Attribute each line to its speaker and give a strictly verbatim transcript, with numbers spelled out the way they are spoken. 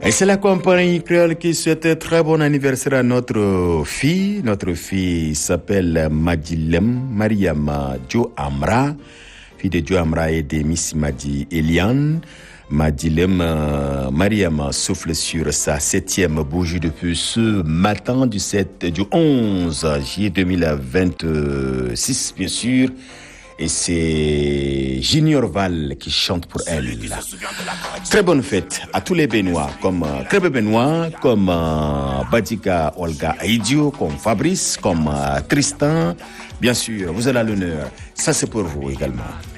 Speaker 1: Et c'est la compagnie créole qui souhaite très bon anniversaire à notre fille. Notre fille s'appelle Madilem Mariama Jo Amra, fille de Jo Amra et de Miss Madi Eliane. Madilem euh, Mariama souffle sur sa septième bougie depuis ce matin du sept, du onze juillet deux mille vingt-six, bien sûr. Et c'est Junior Val qui chante pour elle. Très bonne fête à tous les Benoît, comme euh, Crébé Benoît, comme euh, Badika Olga Aidio, comme Fabrice, comme euh, Tristan. Bien sûr, vous avez l'honneur. Ça, c'est pour vous également.